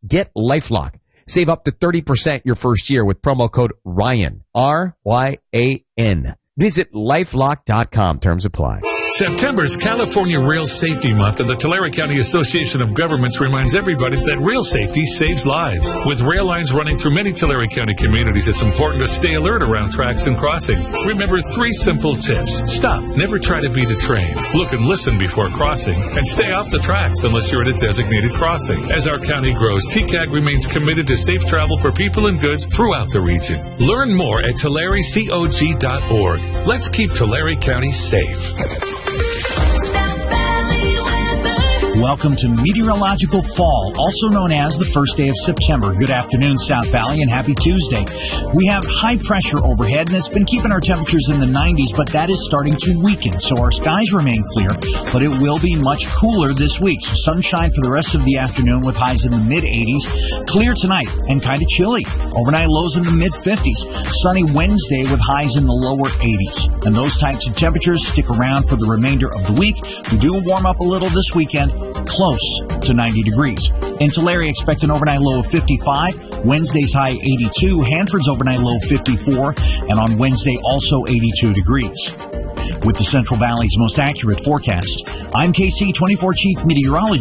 Get LifeLock. Save up to 30% your first year with promo code RYAN. RYAN. Visit lifelock.com. Terms apply. September's California Rail Safety Month, and the Tulare County Association of Governments reminds everybody that rail safety saves lives. With rail lines running through many Tulare County communities, it's important to stay alert around tracks and crossings. Remember 3 simple tips. Stop. Never try to beat a train. Look and listen before crossing. And stay off the tracks unless you're at a designated crossing. As our county grows, TCAG remains committed to safe travel for people and goods throughout the region. Learn more at TulareCOG.org. Let's keep Tulare County safe. Welcome to meteorological fall, also known as the first day of September. Good afternoon, South Valley, and happy Tuesday. We have high pressure overhead, and it's been keeping our temperatures in the 90s, but that is starting to weaken. So our skies remain clear, but it will be much cooler this week. So sunshine for the rest of the afternoon with highs in the mid-80s. Clear tonight and kind of chilly. Overnight lows in the mid-50s. Sunny Wednesday with highs in the lower 80s. And those types of temperatures stick around for the remainder of the week. We do warm up a little this weekend, close to 90 degrees. In Tulare, expect an overnight low of 55. Wednesday's high 82. Hanford's overnight low 54. And on Wednesday, also 82 degrees. With the Central Valley's most accurate forecast, I'm KC24 Chief Meteorologist